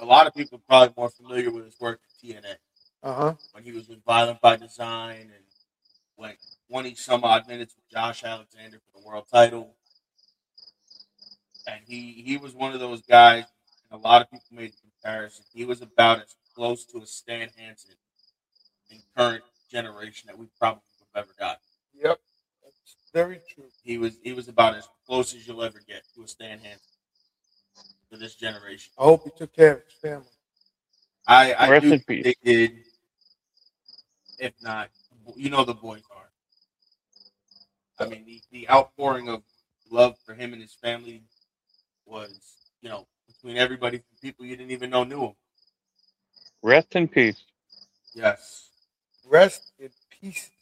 a lot of people are probably more familiar with his work at TNA Uh-huh. when he was with Violent by Design and went 20 some odd minutes with Josh Alexander for the world title. And he was one of those guys, and a lot of people made the comparison. He was about as close to a Stan Hansen in current generation that we probably have ever got. Yep. That's very true. He was about as close as you'll ever get to a Stan Hansen for this generation. I hope he took care of his family. I Rest do in think peace. they did. If not, the boys are. I mean, the outpouring of love for him and his family was, between everybody from people you didn't even know knew him. Rest in peace. Yes. Rest in peace.